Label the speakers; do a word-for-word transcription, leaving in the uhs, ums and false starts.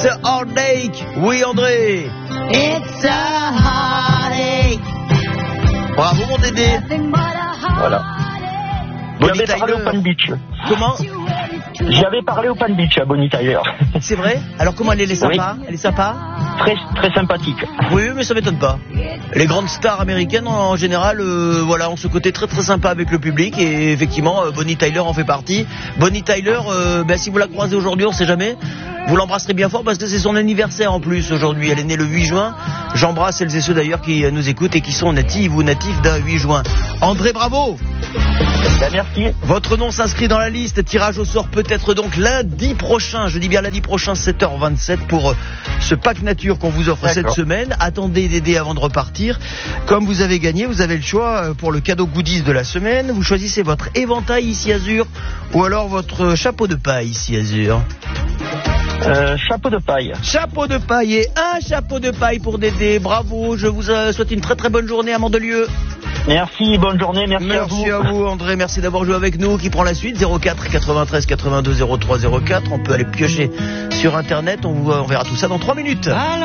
Speaker 1: a heartache. Oui, André.
Speaker 2: It's a heartache.
Speaker 1: Bravo, mon Dédé.
Speaker 3: Voilà.
Speaker 1: Bonnie
Speaker 3: J'avais parlé
Speaker 1: Tyler.
Speaker 3: au Pan Beach.
Speaker 1: Comment?
Speaker 3: J'avais parlé au Pan Beach à Bonnie Tyler.
Speaker 1: C'est vrai? Alors comment elle est, elle est sympa? Elle est sympa?
Speaker 3: Très, très sympathique.
Speaker 1: Oui, mais ça m'étonne pas. Les grandes stars américaines, en général, euh, voilà, ont ce côté très très sympa avec le public. Et effectivement, euh, Bonnie Tyler en fait partie. Bonnie Tyler, euh, ben, si vous la croisez aujourd'hui, on sait jamais, vous l'embrasserez bien fort parce que c'est son anniversaire en plus aujourd'hui. Elle est née le huit juin. J'embrasse celles et ceux d'ailleurs qui nous écoutent et qui sont natives ou natifs d'un huit juin. André, bravo!
Speaker 3: Ben, merci.
Speaker 1: Votre nom s'inscrit dans la liste. Tirage au sort peut-être donc lundi prochain. Je dis bien lundi prochain, sept heures vingt-sept pour euh, ce pack nature qu'on vous offre
Speaker 3: D'accord.
Speaker 1: cette semaine. Attendez Dédé avant de repartir. Comme vous avez gagné, vous avez le choix euh, pour le cadeau goodies de la semaine. Vous choisissez votre éventail ici Azur ou alors votre chapeau de paille ici Azur.
Speaker 3: Euh, chapeau de paille.
Speaker 1: Chapeau de paille et un chapeau de paille pour Dédé. Bravo, je vous euh, souhaite une très très bonne journée à Mandelieu.
Speaker 3: Merci, bonne journée, merci,
Speaker 1: Merci
Speaker 3: à
Speaker 1: à
Speaker 3: vous.
Speaker 1: vous André, merci d'avoir joué avec nous. Qui prend la suite? Zéro quatre quatre-vingt-treize quatre-vingt-deux zéro trois zéro quatre. On peut aller piocher sur internet, on, vous, on verra tout ça dans trois minutes.